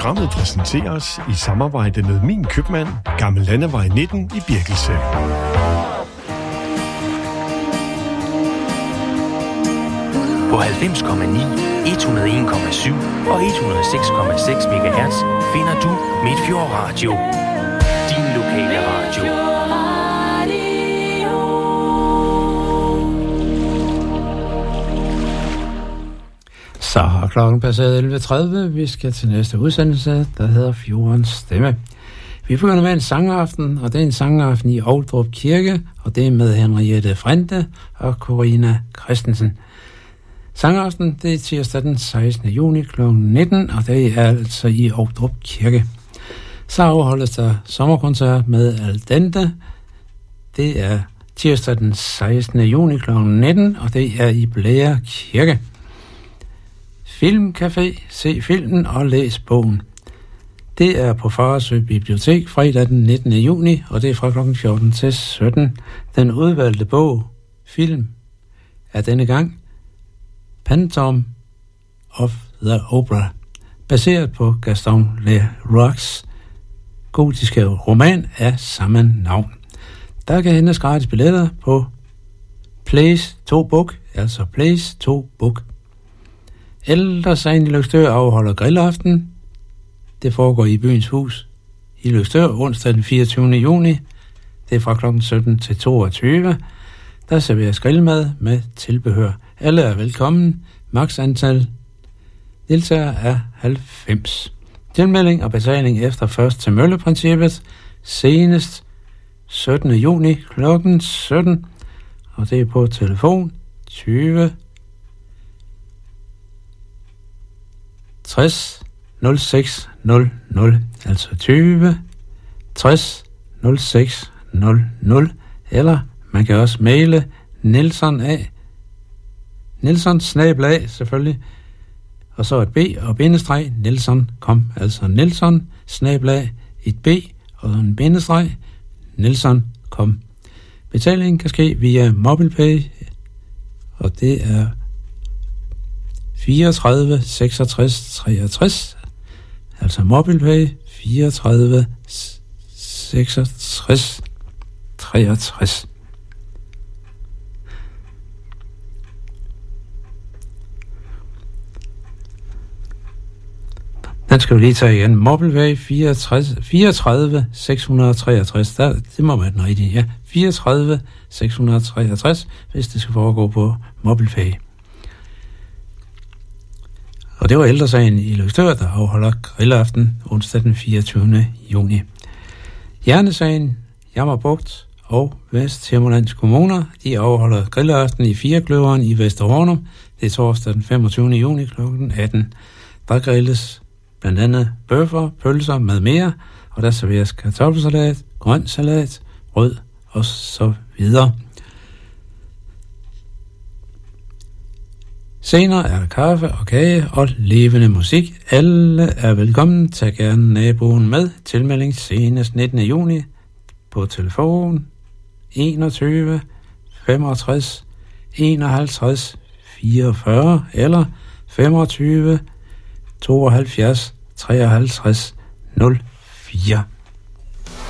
Programmet præsenteres i samarbejde med Min Købmand, Gammel Landevej 19 i Birkelse. På 90,9, 101,7 og 106,6 MHz finder du Midtfjord Radio. Din lokale radio. Så har klokken passeret 11.30. Vi skal til næste udsendelse, der hedder Fjordens Stemme. Vi begynder med en sangaften, og det er en sangaften i Ovdrup Kirke, og det er med Henriette Frente og Corina Christensen. Sangaften, det er tirsdag den 16. juni kl. 19, og det er altså i Ovdrup Kirke. Så afholdes der sommerkoncert med Al Dente. Det er tirsdag den 16. juni kl. 19, og det er i Blære Kirke. Filmcafé, se filmen og læs bogen. Det er på Faresø Bibliotek fredag den 19. juni, og det er fra kl. 14 til 17. Den udvalgte bog, film, er denne gang Phantom of the Opera, baseret på Gaston Leroux's gotiske roman af samme navn. Der kan hentes gratis billetter på Place 2 Book, altså Place 2 Book. Ældresagen i Løgstør afholder grillaften. Det foregår i Byens Hus i Løgstør onsdag den 24. juni. Det er fra kl. 17 til 22. Der serveres grillmad med tilbehør. Alle er velkommen. Maks antal deltagere er 90. Tilmelding og betaling efter først til mølleprincippet senest 17. juni kl. 17. Og det er på telefon 20 60 06 00, altså 20 60 06 00, eller man kan også maile Nielsen / selvfølgelig, og så et B og bindestreg, Nielsen kom, altså Nielsen / et B og en bindestreg, Nielsen kom. Betalingen kan ske via MobilePay, og det er 34 66 63, altså MobilePay 34 66 63. Den skal vi lige tage igen. MobilePay 34 663. Det må være den rigtige, ja. 34 663, hvis det skal foregå på MobilePay. Og det var ældresagen i Løgstør, der afholder grillaften onsdag den 24. juni. Hjernesagen, Jammerbugt og Vesthimmerlands Kommuner, de afholder grillaften i Firekløveren i Vesterhornum. Det er torsdag den 25. juni kl. 18. Der grilles blandt andet bøffer, pølser med mere, og der serveres kartoffelsalat, grøn salat, rød og så videre. Senere er der kaffe og kage og levende musik. Alle er velkommen. Tag gerne naboen med. Tilmelding senest 19. juni på telefon 21 65 51 44 eller 25 72 53 04.